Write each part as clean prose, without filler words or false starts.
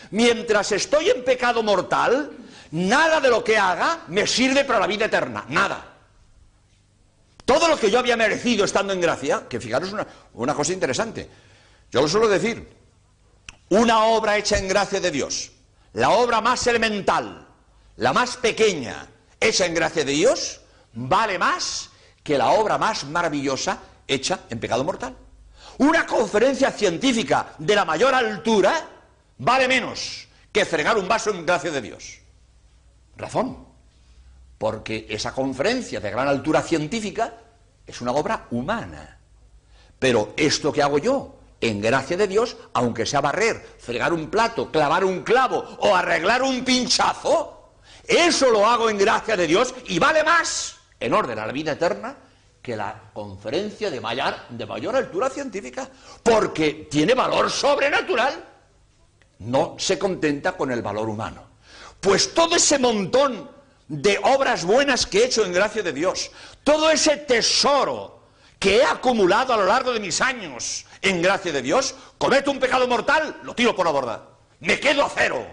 Mientras estoy en pecado mortal, nada de lo que haga me sirve para la vida eterna, nada. Todo lo que yo había merecido estando en gracia, que fijaros una cosa interesante, yo lo suelo decir, una obra hecha en gracia de Dios, la obra más elemental, la más pequeña, hecha en gracia de Dios, vale más que la obra más maravillosa hecha en pecado mortal. Una conferencia científica de la mayor altura vale menos que fregar un vaso en gracia de Dios. Razón. Porque esa conferencia de gran altura científica es una obra humana. Pero esto que hago yo, en gracia de Dios, aunque sea barrer, fregar un plato, clavar un clavo o arreglar un pinchazo, eso lo hago en gracia de Dios y vale más, en orden a la vida eterna, que la conferencia de mayor altura científica, porque tiene valor sobrenatural. No se contenta con el valor humano. Pues todo ese montón de obras buenas que he hecho en gracia de Dios, todo ese tesoro que he acumulado a lo largo de mis años en gracia de Dios, cometo un pecado mortal, lo tiro por la borda, me quedo a cero.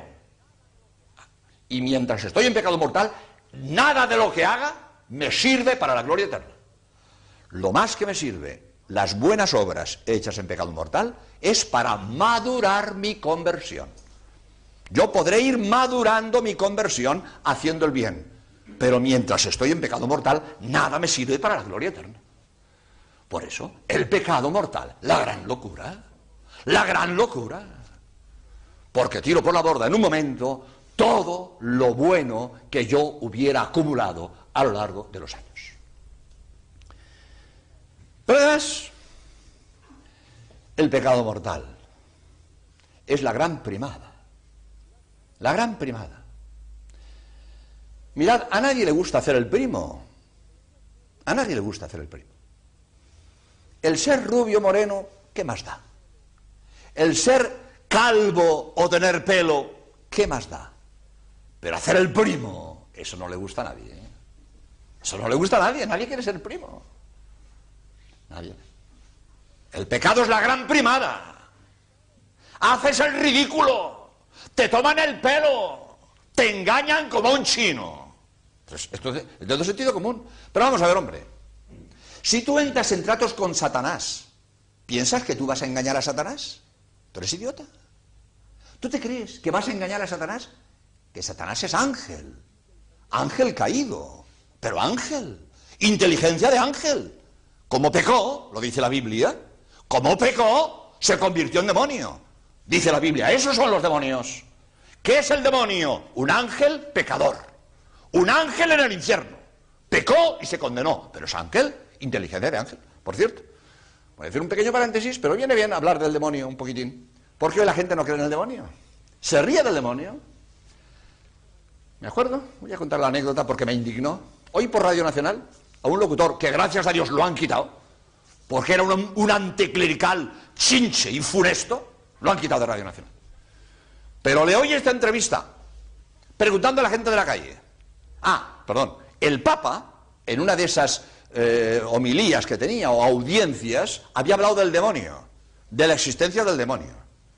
Y mientras estoy en pecado mortal, nada de lo que haga me sirve para la gloria eterna. Lo más que me sirve, las buenas obras hechas en pecado mortal, es para madurar mi conversión. Yo podré ir madurando mi conversión haciendo el bien, pero mientras estoy en pecado mortal, nada me sirve para la gloria eterna. Por eso, el pecado mortal, la gran locura, porque tiro por la borda en un momento todo lo bueno que yo hubiera acumulado a lo largo de los años. Pero además, el pecado mortal es la gran primada. La gran primada. Mirad, a nadie le gusta hacer el primo. A nadie le gusta hacer el primo. El ser rubio moreno, ¿qué más da? El ser calvo o tener pelo, ¿qué más da? Pero hacer el primo, eso no le gusta a nadie. Eso no le gusta a nadie. Nadie quiere ser primo. Nadie. El pecado es la gran primada. Haces el ridículo, te toman el pelo, te engañan como un chino. Entonces, esto es de todo sentido común. Pero vamos a ver, hombre, si tú entras en tratos con Satanás, ¿piensas que tú vas a engañar a Satanás? ¿Tú eres idiota? ¿Tú te crees que vas a engañar a Satanás? Que Satanás es ángel, ángel caído, pero ángel, inteligencia de ángel. Como pecó, lo dice la Biblia, como pecó, se convirtió en demonio. Dice la Biblia, esos son los demonios. ¿Qué es el demonio? Un ángel pecador. Un ángel en el infierno. Pecó y se condenó, pero es ángel, inteligencia de ángel. Por cierto, voy a decir un pequeño paréntesis, pero viene bien hablar del demonio un poquitín. Porque hoy la gente no cree en el demonio. Se ríe del demonio. ¿Me acuerdo? Voy a contar la anécdota porque me indignó. Hoy por Radio Nacional, a un locutor que gracias a Dios lo han quitado, porque era un anticlerical chinche y funesto, lo han quitado de Radio Nacional. Pero le oye esta entrevista, preguntando a la gente de la calle. El Papa, en una de esas homilías que tenía, o audiencias, había hablado del demonio, de la existencia del demonio.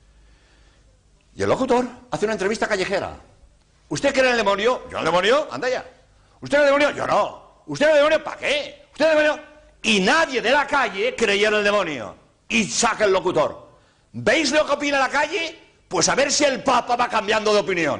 Y el locutor hace una entrevista callejera. ¿Usted cree en el demonio? ¿Yo en el demonio? Anda ya. ¿Usted en el demonio? Yo no. ¿Usted en el demonio? ¿Para qué? ¿Usted en el demonio? Y nadie de la calle creía en el demonio. Y saca el locutor. ¿Veis lo que opina la calle? Pues a ver si el Papa va cambiando de opinión.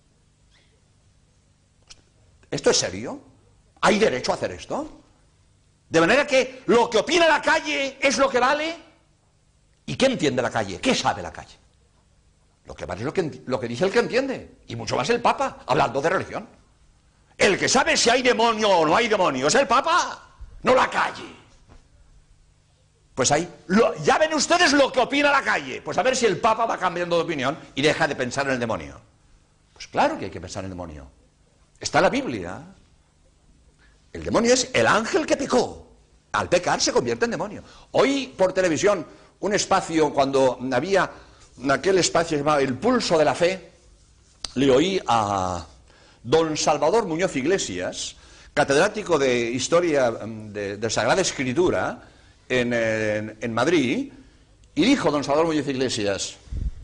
¿Esto es serio? ¿Hay derecho a hacer esto? De manera que lo que opina la calle es lo que vale. ¿Y qué entiende la calle? ¿Qué sabe la calle? Lo que vale es lo que dice el que entiende. Y mucho más el Papa, hablando de religión. El que sabe si hay demonio o no hay demonio es el Papa, no la calle. Pues ahí, ya ven ustedes lo que opina la calle. Pues a ver si el Papa va cambiando de opinión y deja de pensar en el demonio. Pues claro que hay que pensar en el demonio. Está en la Biblia. El demonio es el ángel que pecó. Al pecar se convierte en demonio. Hoy por televisión, un espacio, cuando había aquel espacio llamado El Pulso de la Fe, le oí a don Salvador Muñoz Iglesias, catedrático de Historia de Sagrada Escritura en Madrid, y dijo don Salvador Muñoz Iglesias: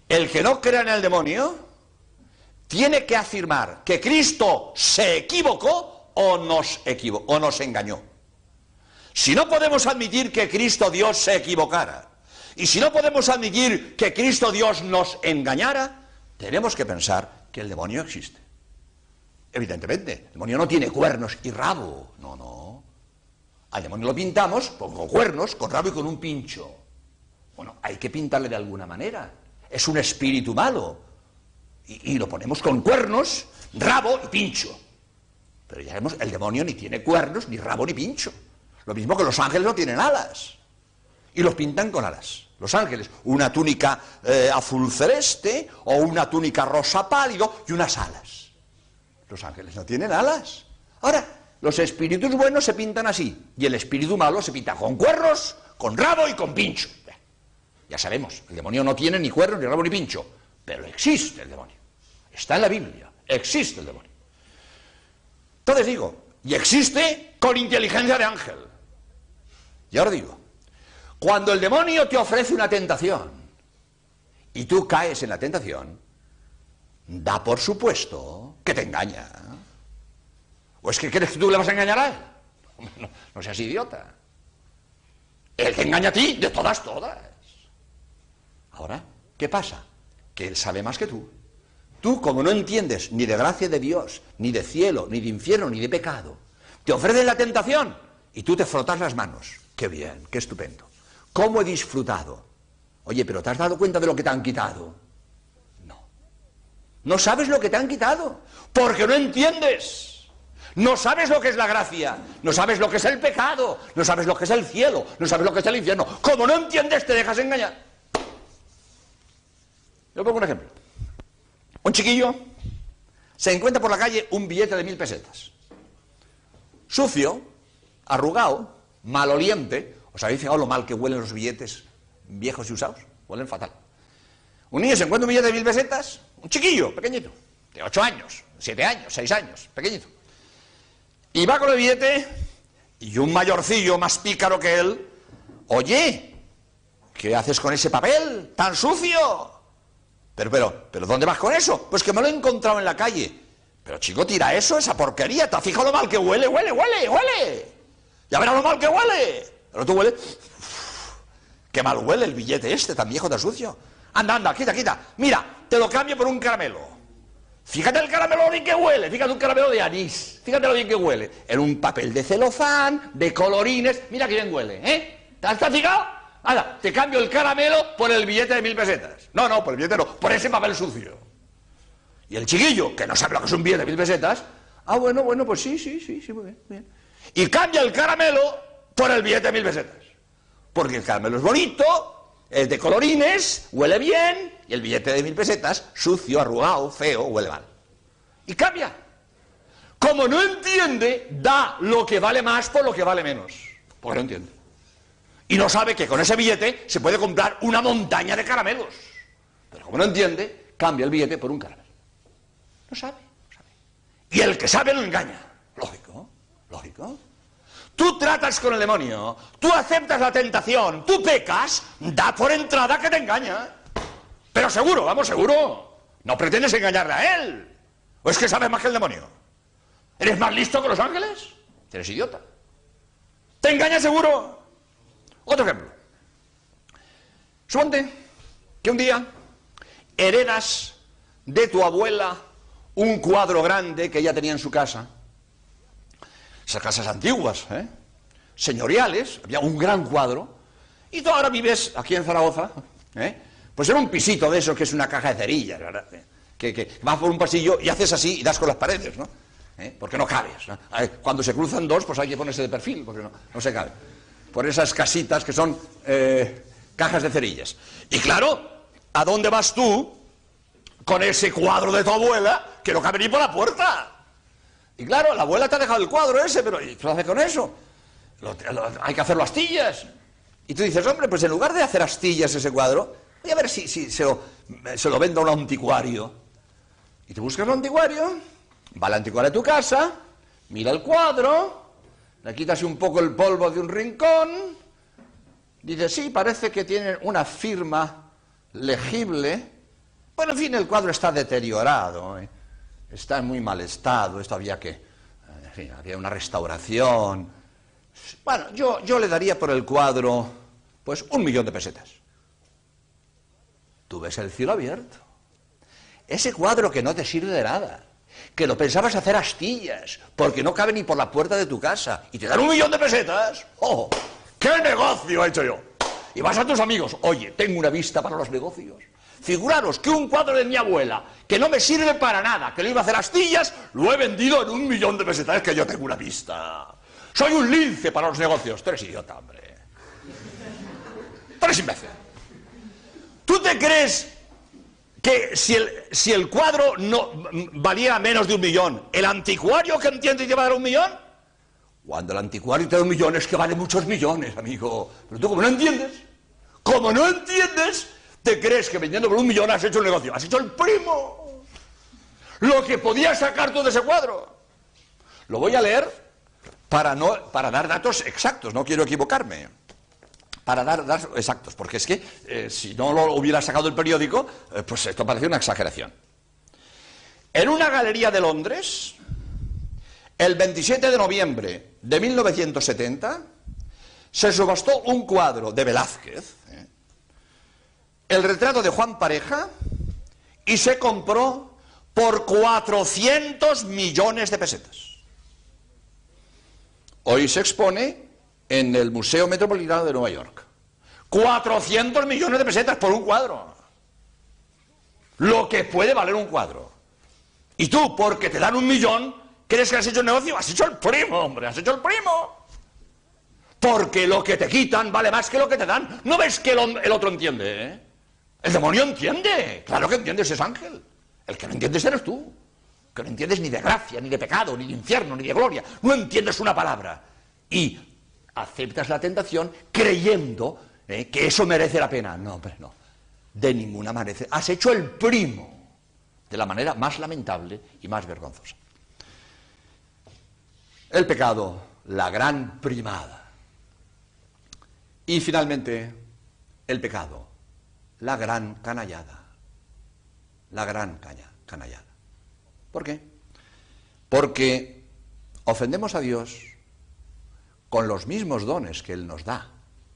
El que no crea en el demonio tiene que afirmar que Cristo se equivocó o nos engañó. Si no podemos admitir que Cristo Dios se equivocara, y si no podemos admitir que Cristo Dios nos engañara, tenemos que pensar que el demonio existe. Evidentemente, el demonio no tiene cuernos y rabo, no. Al demonio lo pintamos con cuernos, con rabo y con un pincho. Bueno, hay que pintarle de alguna manera. Es un espíritu malo. Y lo ponemos con cuernos, rabo y pincho. Pero ya vemos, el demonio ni tiene cuernos, ni rabo, ni pincho. Lo mismo que los ángeles no tienen alas. Y los pintan con alas. Los ángeles, una túnica azul celeste o una túnica rosa pálido y unas alas. Los ángeles no tienen alas. Ahora, los espíritus buenos se pintan así, y el espíritu malo se pinta con cuernos, con rabo y con pincho. Ya sabemos, el demonio no tiene ni cuernos, ni rabo, ni pincho, pero existe el demonio. Está en la Biblia, existe el demonio. Entonces digo, y existe con inteligencia de ángel. Y ahora digo, cuando el demonio te ofrece una tentación y tú caes en la tentación, da por supuesto que te engaña. ¿O es que crees que tú le vas a engañar a él? No seas idiota. Él te engaña a ti de todas. Ahora, ¿qué pasa? Que él sabe más que tú. Tú, como no entiendes ni de gracia de Dios, ni de cielo, ni de infierno, ni de pecado, te ofrecen la tentación y tú te frotas las manos. ¡Qué bien, qué estupendo! ¿Cómo he disfrutado? Oye, pero ¿te has dado cuenta de lo que te han quitado? No. No sabes lo que te han quitado, porque no entiendes. No sabes lo que es la gracia, no sabes lo que es el pecado, no sabes lo que es el cielo, no sabes lo que es el infierno. Como no entiendes, te dejas engañar. Yo pongo un ejemplo. Un chiquillo se encuentra por la calle un billete de 1000 pesetas. Sucio, arrugado, maloliente. ¿Os habéis fijado lo mal que huelen los billetes viejos y usados? Huelen fatal. Un niño se encuentra un billete de 1000 pesetas, un chiquillo, pequeñito, de 8 años, 7 años, 6 años, pequeñito. Y va con el billete, y un mayorcillo más pícaro que él, oye, ¿qué haces con ese papel tan sucio? Pero, ¿dónde vas con eso? Pues que me lo he encontrado en la calle. Pero chico, tira eso, esa porquería, ¿te has fijado lo mal que huele? ¡Huele! Ya verás lo mal que huele. Pero tú hueles, qué mal huele el billete este, tan viejo, tan sucio. Anda, quita. Mira, te lo cambio por un caramelo. Fíjate el caramelo bien que huele, fíjate un caramelo de anís, fíjate lo bien que huele. En un papel de celofán, de colorines, mira que bien huele, ¿eh? ¿Te has fijado? Anda, te cambio el caramelo por el billete de 1000 pesetas. No, por el billete no, por ese papel sucio. Y el chiquillo, que no sabe lo que es un billete de 1000 pesetas, bueno, pues sí, muy bien. Y cambia el caramelo por el billete de 1000 pesetas. Porque el caramelo es bonito, es de colorines, huele bien, y el billete de 1000 pesetas, sucio, arrugado, feo, huele mal. Y cambia. Como no entiende, da lo que vale más por lo que vale menos. Porque no entiende. Y no sabe que con ese billete se puede comprar una montaña de caramelos. Pero como no entiende, cambia el billete por un caramelo. No sabe. Y el que sabe lo engaña. Lógico. Tú tratas con el demonio, tú aceptas la tentación, tú pecas, da por entrada que te engaña. Pero seguro, seguro. No pretendes engañarle a él. ¿O es que sabes más que el demonio? ¿Eres más listo que los ángeles? Eres idiota. ¿Te engaña seguro? Otro ejemplo. Suponte que un día heredas de tu abuela un cuadro grande que ella tenía en su casa. Esas casas antiguas, señoriales, había un gran cuadro, y tú ahora vives aquí en Zaragoza, pues en un pisito de esos que es una caja de cerillas, ¿verdad? Que vas por un pasillo y haces así y das con las paredes, ¿no? Porque no cabes, ¿no? Cuando se cruzan dos, pues hay que ponerse de perfil, porque no se cabe. Por esas casitas que son cajas de cerillas. Y claro, ¿a dónde vas tú con ese cuadro de tu abuela que no cabe ni por la puerta? Y claro, la abuela te ha dejado el cuadro ese, pero ¿y qué haces con eso? Hay que hacerlo astillas. Y tú dices, hombre, pues en lugar de hacer astillas ese cuadro, voy a ver si se lo vendo a un anticuario. Y te buscas un anticuario, va al anticuario a tu casa, mira el cuadro, le quitas un poco el polvo de un rincón, dices, sí, parece que tiene una firma legible, Bueno, en fin, el cuadro está deteriorado, está en muy mal estado, esto había que, en fin, había una restauración. Bueno, yo le daría por el cuadro, pues, 1.000.000 de pesetas. Tú ves el cielo abierto. Ese cuadro que no te sirve de nada, que lo pensabas hacer astillas, porque no cabe ni por la puerta de tu casa, y te dan 1.000.000 de pesetas. ¡Oh! ¡Qué negocio he hecho yo! Y vas a tus amigos, oye, tengo una vista para los negocios. Figuraros que un cuadro de mi abuela, que no me sirve para nada, que lo iba a hacer astillas, lo he vendido en 1.000.000 de pesetas, es que yo tengo una vista. Soy un lince para los negocios. Tú eres idiota, hombre. Tú eres imbécil. ¿Tú te crees que si el cuadro no valía menos de 1.000.000, el anticuario que entiende te va a dar 1.000.000? Cuando el anticuario te da 1.000.000 es que vale muchos millones, amigo. Pero tú, como no entiendes, te crees que vendiendo por 1.000.000 has hecho el negocio. Has hecho el primo. Lo que podías sacar tú de ese cuadro. Lo voy a leer para dar datos exactos, no quiero equivocarme. Para dar datos exactos, porque es que si no lo hubiera sacado el periódico, pues esto parece una exageración. En una galería de Londres, el 27 de noviembre de 1970, se subastó un cuadro de Velázquez, el retrato de Juan Pareja, y se compró por 400 millones de pesetas. Hoy se expone en el Museo Metropolitano de Nueva York. 400 millones de pesetas por un cuadro. Lo que puede valer un cuadro. Y tú, porque te dan 1.000.000, ¿crees que has hecho el negocio? Has hecho el primo, hombre, has hecho el primo. Porque lo que te quitan vale más que lo que te dan. ¿No ves que el otro entiende, El demonio entiende. Claro que entiende, ese es ángel. El que no entiendes eres tú. Que no entiendes ni de gracia, ni de pecado, ni de infierno, ni de gloria. No entiendes una palabra. Y aceptas la tentación creyendo que eso merece la pena. No, hombre, no. De ninguna manera. Has hecho el primo de la manera más lamentable y más vergonzosa. El pecado, la gran primada. Y finalmente, el pecado, la gran canallada. La gran canallada. ¿Por qué? Porque ofendemos a Dios con los mismos dones que Él nos da.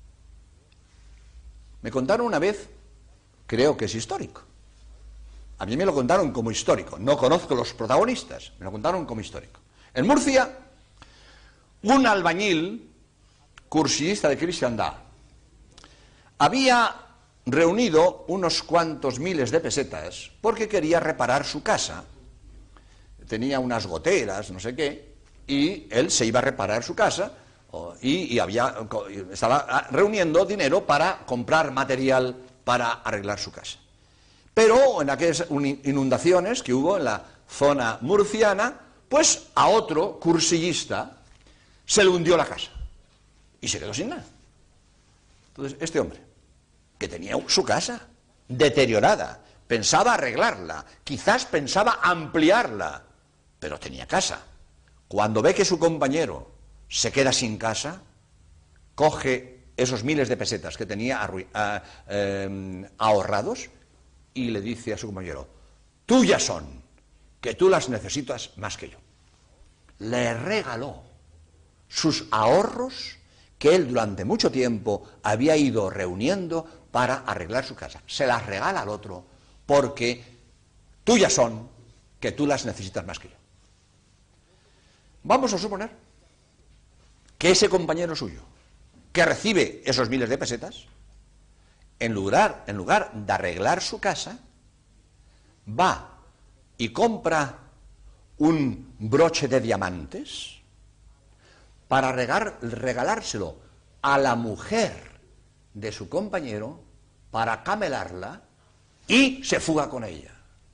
Me contaron una vez, creo que es histórico. A mí me lo contaron como histórico. No conozco los protagonistas, me lo contaron como histórico. En Murcia, un albañil, cursillista de cristiandad, había reunido unos cuantos miles de pesetas porque quería reparar su casa. Tenía unas goteras, no sé qué, y él se iba a reparar su casa y estaba reuniendo dinero para comprar material para arreglar su casa. Pero en aquellas inundaciones que hubo en la zona murciana, pues a otro cursillista se le hundió la casa y se quedó sin nada. Entonces, este hombre, que tenía su casa deteriorada, pensaba arreglarla, quizás pensaba ampliarla, pero tenía casa. Cuando ve que su compañero se queda sin casa, coge esos miles de pesetas que tenía ahorrados y le dice a su compañero: tuyas son, que tú las necesitas más que yo. Le regaló sus ahorros que él durante mucho tiempo había ido reuniendo para arreglar su casa. Se las regala al otro porque tuyas son, que tú las necesitas más que yo. Vamos a suponer que ese compañero suyo, que recibe esos miles de pesetas, en lugar de arreglar su casa, va y compra un broche de diamantes para regalárselo a la mujer de su compañero para camelarla y se fuga con ella.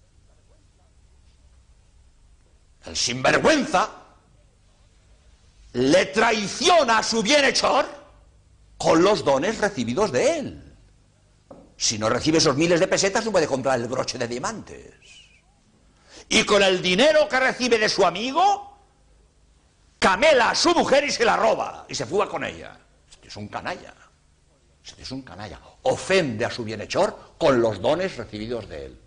El sinvergüenza le traiciona a su bienhechor con los dones recibidos de él. Si no recibe esos miles de pesetas, no puede comprar el broche de diamantes. Y con el dinero que recibe de su amigo, camela a su mujer y se la roba, y se fuga con ella. Este es un canalla. Este es un canalla. Ofende a su bienhechor con los dones recibidos de él.